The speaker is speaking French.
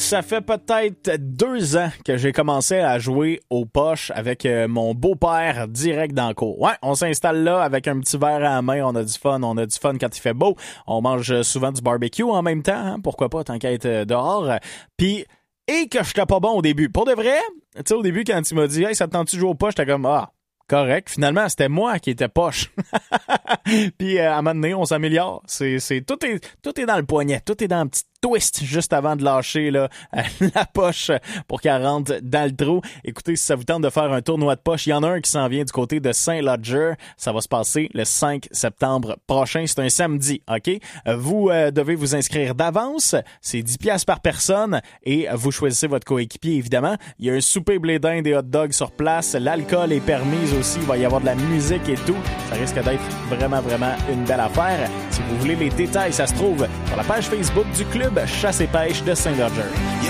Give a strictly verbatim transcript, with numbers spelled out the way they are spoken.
ça fait peut-être deux ans que j'ai commencé à jouer aux poches avec euh, mon beau-père direct dans le cours. Ouais, on s'installe là avec un petit verre à la main, on a du fun, on a du fun quand il fait beau. On mange souvent du barbecue en même temps, hein, pourquoi pas, tant qu'à être euh, dehors. Puis, et que j'étais pas bon au début. Pour de vrai, tu sais, au début, quand tu m'as dit « Hey, ça te tente-tu de jouer aux poches? » J'étais comme « Ah, correct. » Finalement, c'était moi qui étais poche. Puis, euh, à un moment donné, on s'améliore. C'est, c'est, tout est, tout est dans le poignet, tout est dans un petit twist juste avant de lâcher là, la poche pour qu'elle rentre dans le trou. Écoutez, si ça vous tente de faire un tournoi de poche, il y en a un qui s'en vient du côté de Saint-Lodger. Ça va se passer le cinq septembre prochain. C'est un samedi, OK? Vous euh, devez vous inscrire d'avance. C'est dix piastres par personne et vous choisissez votre coéquipier, évidemment. Il y a un souper blé d'Inde et des hot dogs sur place. L'alcool est permis aussi. Il va y avoir de la musique et tout. Ça risque d'être vraiment, vraiment une belle affaire. Si vous voulez les détails, ça se trouve sur la page Facebook du club Chasse et Pêche de Saint-Lodger.